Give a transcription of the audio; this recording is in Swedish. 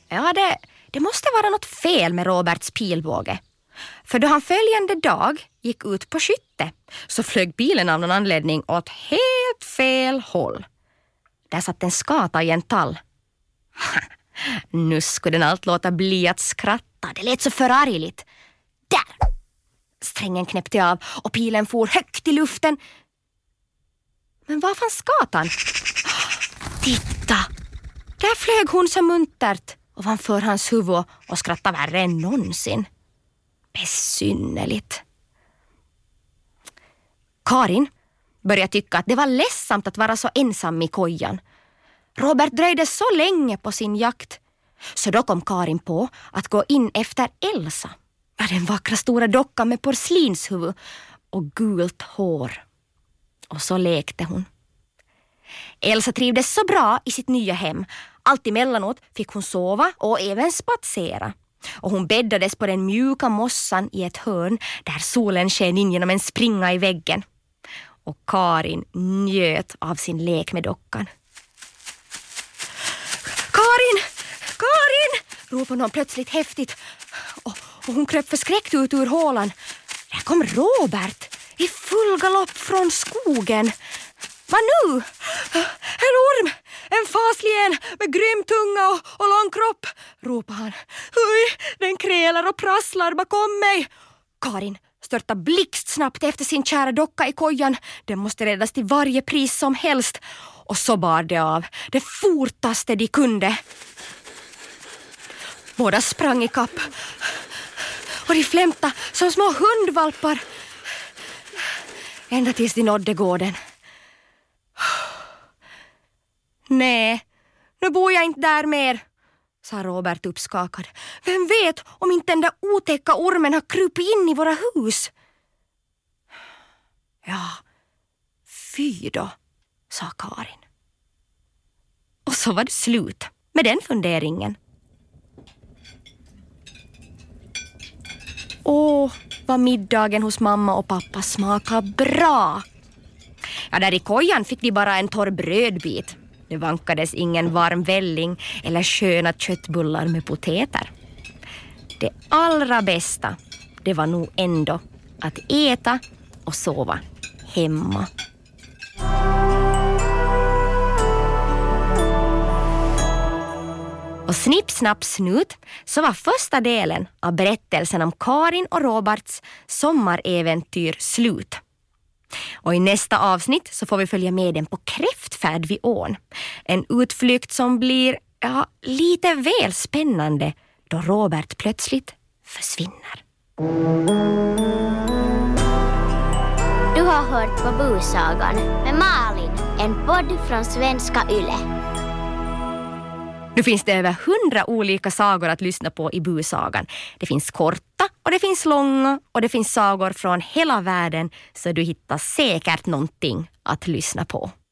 Ja, det måste vara något fel med Roberts pilbåge. För då han följande dag gick ut på skytte så flög bilen av någon anledning åt helt fel håll. Där satt en skata i en tall. Nu skulle den allt låta bli att skratta. Det lät så förargligt. Där! Strängen knäppte av och pilen for högt i luften. Men var fanns skatan? Titta! Där flög hon så muntert ovanför hans huvud och skrattade värre än någonsin. Besynnerligt. Karin började tycka att det var ledsamt att vara så ensam i kojan. Robert dröjde så länge på sin jakt. Så då kom Karin på att gå in efter Elsa. Den vackra stora dockan med porslinshuvud och gult hår. Och så lekte hon. Elsa trivdes så bra i sitt nya hem. Allt emellanåt fick hon sova och även spatsera. Och hon bäddades på den mjuka mossan i ett hörn där solen sken in genom en springa i väggen. Och Karin njöt av sin lek med dockan. Karin! Karin! Ropade någon plötsligt häftigt. Och hon kröp förskräckt ut ur hålan. Där kom Robert i full galopp från skogen. Vad nu? En orm! En faslig en med grym tunga och lång kropp, ropade han. Oj, den krälar och prasslar bakom mig. Karin störtade blixtsnabbt efter sin kära docka i kojan. Den måste räddas till varje pris som helst. Och så bar det av. Det fortaste de kunde. Båda sprang i kapp. Och de flämta som små hundvalpar. Ända tills de nådde gården. Nej, nu bor jag inte där mer, sa Robert uppskakad. Vem vet om inte den där otäcka ormen har krupit in i våra hus? Ja, fy då, sa Karin. Och så var det slut med den funderingen. Åh, vad middagen hos mamma och pappa smakar bra. Ja, där i kojan fick de bara en torr brödbit. Det vankades ingen varm välling eller sköna köttbullar med potäter. Det allra bästa, det var nog ändå att äta och sova hemma. Och snipp, snapp, snut så var första delen av berättelsen om Karin och Roberts sommaräventyr slut. Och i nästa avsnitt så får vi följa med den på kräftfärd vid ån. En utflykt som blir lite väl spännande då Robert plötsligt försvinner. Du har hört på Busagan med Malin, en podd från Svenska Yle. Nu finns det över 100 olika sagor att lyssna på i Busagan. Det finns korta och det finns långa och det finns sagor från hela världen så du hittar säkert någonting att lyssna på.